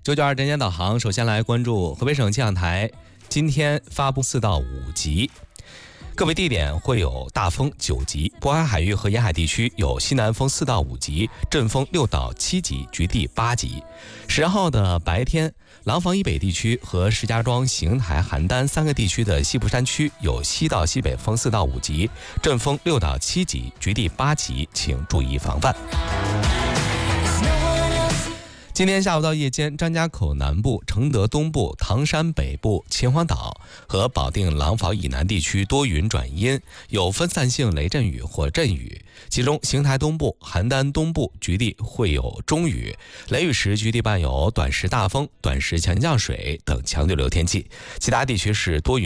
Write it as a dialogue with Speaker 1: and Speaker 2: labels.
Speaker 1: 992天气导航，首先来关注河北省气象台今天发布4到5级，个别地点会有大风9级，渤海海域和沿海地区有西南风4到5级，阵风6到7级，局地8级。10号的白天，廊坊以北地区和石家庄、邢台、邯郸3个地区的西部山区有西到西北风4到5级，阵风6到7级，局地8级，请注意防范。今天下午到夜间，张家口南部、承德东部、唐山北部、秦皇岛和保定廊坊以南地区多云转阴，有分散性雷阵雨或阵雨，其中邢台东部、邯郸东部局地会有中雨，雷雨时局地伴有短时大风、短时强降水等强对流天气，其他地区是多云